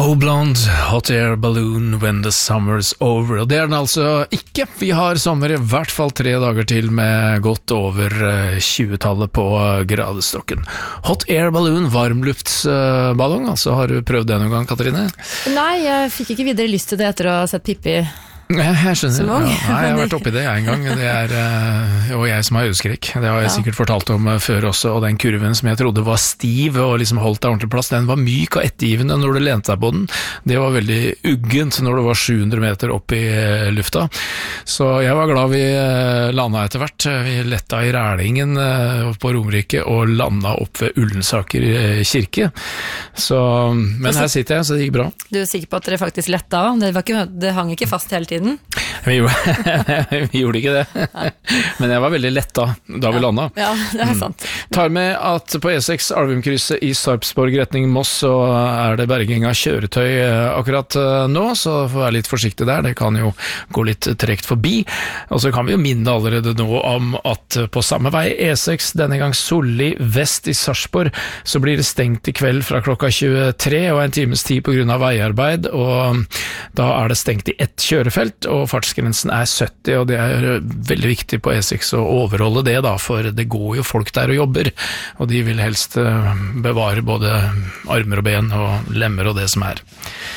Oh Blonde, Hot Air Balloon When the Summer's Over. Og det den altså ikke. Vi har sommer i hvert fall 3 dager til med godt over 20-tallet på gradestokken. Hot Air Balloon, varmluftsballong, altså har du prøvd det noen gang, Katrine? Nei, jeg fikk ikke videre lyst til det etter å ha sett Pippi. Jeg skjønner. Ja, nei, jeg har vært oppi det en gang. Det er og jeg som har høydeskrekk. Det har jeg sikkert fortalt om før også, og den kurven som jeg trodde var stiv og liksom holdt deg ordentlig plass, den var myk og ettergivende når du lente deg på den. Det var veldig uggent når det var 700 meter opp i lufta. Så jeg var glad vi landet etter hvert. Vi letta i Rælingen på Romerike og landet opp ved Ullensaker kirke. Så, men her sitter jeg, så det gikk bra. Du er sikker på at dere faktisk letta? Det hang ikke fast hele tiden? Vi gjorde ikke det. Men jeg var veldig lett da vi landet. Ja, det er sant. Tar med at på E6 Alvimkrysset i Sarpsborg retning Moss, så er det berging av kjøretøy akkurat nå, så får være litt forsiktig der. Det kan jo gå litt trekt forbi. Og så kan vi jo minne allerede nå om at på samme vei E6, denne gang Solli vest i Sarpsborg, så blir det stengt i kveld fra klokka 23 og en times tid på grunn av veiarbeid, og da er det stengt i ett kjørefelt, og fartsgrensen er 70, og det er veldig viktig på E6 å overholde det da, for det går jo folk der og jobber, og de vil helst bevare både armer og ben og lemmer og det som er.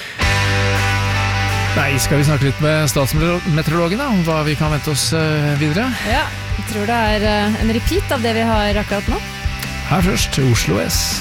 Nei, skal vi snakke litt med statsmeteorologen da, om hva vi kan vente oss videre? Ja, jeg tror det er en repeat av det vi har akkurat nå. Her først, Oslo S.